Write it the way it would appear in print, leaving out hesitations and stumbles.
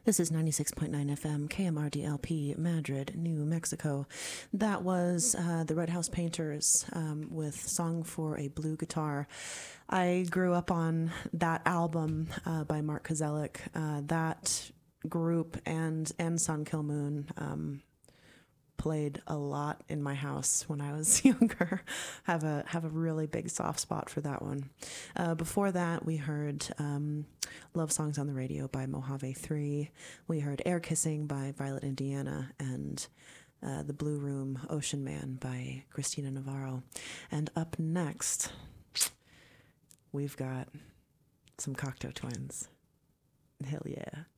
This is 96.9 FM, KMRDLP, Madrid, New Mexico. That was the Red House Painters with Song for a Blue Guitar. I grew up on that album by Mark Kozelek. That group and Sun Kill Moon played a lot in my house when I was younger. Have a really big soft spot for that one. Before that, we heard Love Songs on the Radio by Mojave 3. We heard Air Kissing by Violet Indiana and The Blue Room Ocean Man by Christina Navarro. And up next, we've got some Cocteau Twins. Hell yeah.